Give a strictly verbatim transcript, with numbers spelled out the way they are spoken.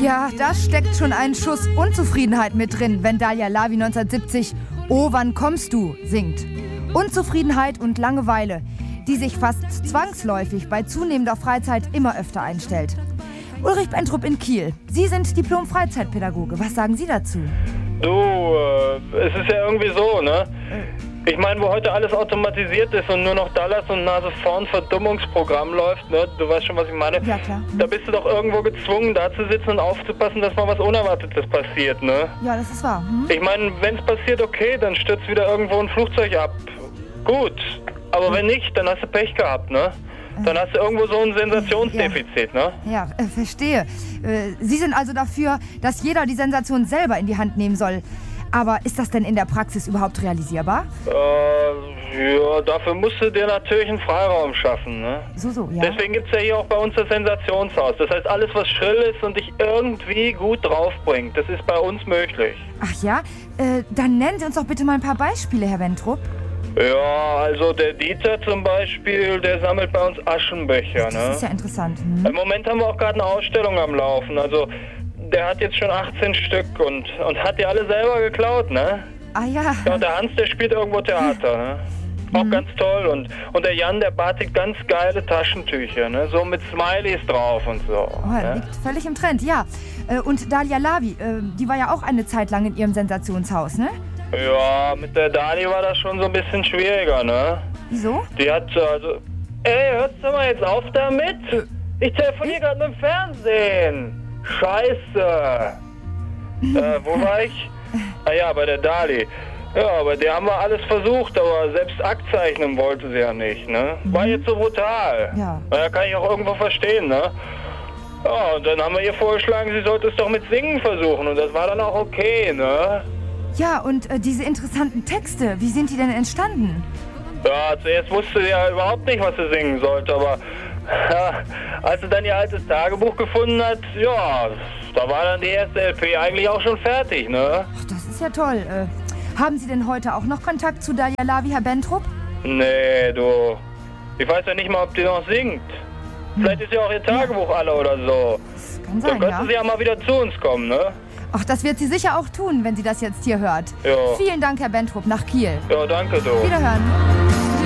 Ja, da steckt schon ein Schuss Unzufriedenheit mit drin, wenn Dalia Lavi neunzehnhundertsiebzig "Oh, wann kommst du" singt. Unzufriedenheit und Langeweile, die sich fast zwangsläufig bei zunehmender Freizeit immer öfter einstellt. Ulrich Bentrup in Kiel. Sie sind Diplom-Freizeitpädagoge. Was sagen Sie dazu? Du, äh, es ist ja irgendwie so, ne? Ich meine, wo heute alles automatisiert ist und nur noch Dallas und Nase vorn Verdummungsprogramm läuft, ne? Du weißt schon, was ich meine? Ja, klar. Da bist du doch irgendwo gezwungen, da zu sitzen und aufzupassen, dass mal was Unerwartetes passiert, ne? Ja, das ist wahr. Hm? Ich meine, wenn es passiert, okay, dann stürzt wieder irgendwo ein Flugzeug ab. Gut, aber hm. wenn nicht, dann hast du Pech gehabt, ne? Dann hast du irgendwo so ein Sensationsdefizit, ja. ne? Ja, äh, verstehe. Äh, Sie sind also dafür, dass jeder die Sensation selber in die Hand nehmen soll. Aber ist das denn in der Praxis überhaupt realisierbar? Äh, ja, dafür musst du dir natürlich einen Freiraum schaffen, ne? So, so, ja. Deswegen gibt's ja hier auch bei uns das Sensationshaus. Das heißt, alles, was schrill ist und dich irgendwie gut draufbringt, das ist bei uns möglich. Ach ja? Äh, dann nennen Sie uns doch bitte mal ein paar Beispiele, Herr Bentrup. Ja, also der Dieter zum Beispiel, der sammelt bei uns Aschenbecher, Das ne? ist ja interessant. Hm? Im Moment haben wir auch gerade eine Ausstellung am Laufen, also der hat jetzt schon achtzehn Stück und, und hat die alle selber geklaut, ne? Ah ja. Ja, und der Hans, der spielt irgendwo Theater, ne? Auch mhm. ganz toll. Und, und der Jan, der batik ganz geile Taschentücher, ne? So mit Smileys drauf und so. Oh, ne? Liegt völlig im Trend, ja. Äh, Und Dalia Lavi, äh, die war ja auch eine Zeit lang in ihrem Sensationshaus, ne? Ja, mit der Dali war das schon so ein bisschen schwieriger, ne? Wieso? Die hat also... Ey, hörst du mal jetzt auf damit? Ich telefoniere gerade mit dem Fernsehen. Scheiße. äh, wo war ich? Ah ja, bei der Dali. Ja, bei der haben wir alles versucht, aber selbst Akt zeichnen wollte sie ja nicht, ne? War jetzt so brutal. Ja. Ja, kann ich auch irgendwo verstehen, ne? Ja, und dann haben wir ihr vorgeschlagen, sie sollte es doch mit Singen versuchen und das war dann auch okay, ne? Ja, und äh, diese interessanten Texte, wie sind die denn entstanden? Ja, zuerst wusste sie ja überhaupt nicht, was sie singen sollte, aber ja, als sie dann ihr altes Tagebuch gefunden hat, ja, da war dann die erste L P eigentlich auch schon fertig, ne? Ach, das ist ja toll. Äh, haben Sie denn heute auch noch Kontakt zu Dalia Lavi, Herr Bentrup? Nee, du, ich weiß ja nicht mal, ob die noch singt. Vielleicht ist ja auch ihr Tagebuch ja. alle oder so. Das kann sein, Dann könnte ja. sie ja mal wieder zu uns kommen, ne? Ach, das wird sie sicher auch tun, wenn sie das jetzt hier hört. Ja. Vielen Dank, Herr Bentrup, nach Kiel. Ja, danke, du. Wiederhören.